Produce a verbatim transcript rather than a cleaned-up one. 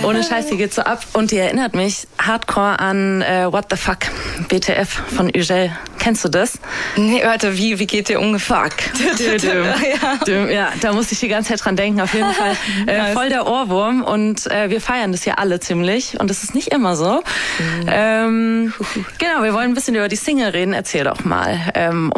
Ohne Scheiß, die geht so ab. Und die erinnert mich hardcore an äh, What the Fuck, B T F von Ugel. Kennst du das? Nee, warte, wie, wie geht der ungefähr? ja. ja, da musste ich die ganze Zeit dran denken. Auf jeden Fall äh, voll der Ohrwurm. Und äh, wir feiern das ja alle ziemlich. Und das ist nicht immer so. Mhm. Ähm, genau, wir wollen ein bisschen über die Single reden. Erzähl doch mal. Ähm,